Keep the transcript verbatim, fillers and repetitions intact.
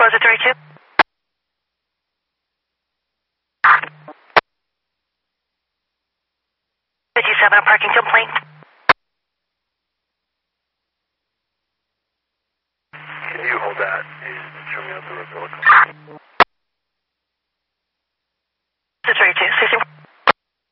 Closer three two. fifty-seven, a parking complaint. Can you hold that and show me out the report?